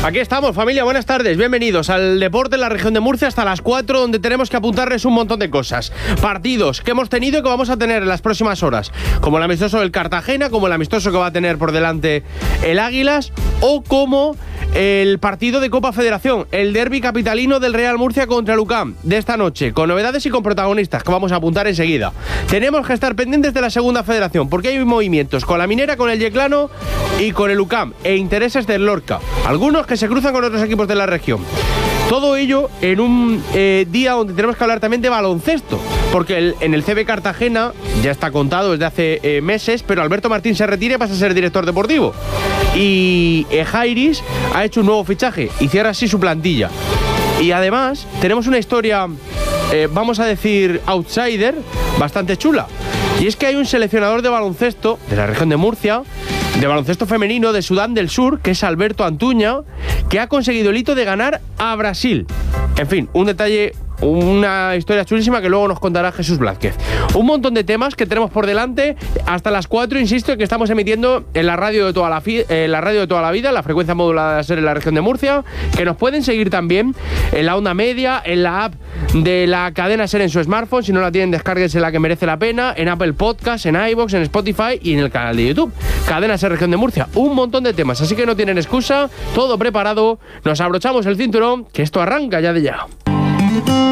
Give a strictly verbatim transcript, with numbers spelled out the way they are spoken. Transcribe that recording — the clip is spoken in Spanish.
Aquí estamos, familia, buenas tardes, bienvenidos al Deporte en la región de Murcia hasta las cuatro, donde tenemos que apuntarles un montón de cosas. Partidos que hemos tenido y que vamos a tener en las próximas horas, como el amistoso del Cartagena, como el amistoso que va a tener por delante el Águilas, o como el partido de Copa Federación, el derbi capitalino del Real Murcia contra el U C A M de esta noche, con novedades y con protagonistas que vamos a apuntar enseguida. Tenemos que estar pendientes de la Segunda Federación, porque hay movimientos con la Minera, con el Yeclano y con el U C A M, e intereses del Lorca, algunos que se cruzan con otros equipos de la región. Todo ello en un eh, día donde tenemos que hablar también de baloncesto, porque el, en el C B Cartagena ya está contado desde hace eh, meses, pero Alberto Martín se retira y pasa a ser director deportivo. Y eh, Jairis ha hecho un nuevo fichaje y cierra así su plantilla. Y además tenemos una historia, eh, vamos a decir, outsider, bastante chula. Y es que hay un seleccionador de baloncesto de la región de Murcia, de baloncesto femenino de Sudán del Sur, que es Alberto Antuña, que ha conseguido el hito de ganar a Brasil. En fin, un detalle, una historia chulísima que luego nos contará Jesús Blázquez. Un montón de temas que tenemos por delante hasta las cuatro, insisto, que estamos emitiendo en la radio de toda la, fi- en la radio de toda la vida, la frecuencia modulada de SER en la región de Murcia, que nos pueden seguir también en la onda media, en la app de la cadena SER en su smartphone. Si no la tienen, descárguense, la que merece la pena, en Apple Podcast, en iVoox, en Spotify y en el canal de YouTube Cadena SER Región de Murcia. Un montón de temas, así que no tienen excusa, todo preparado, nos abrochamos el cinturón, que esto arranca ya de ya.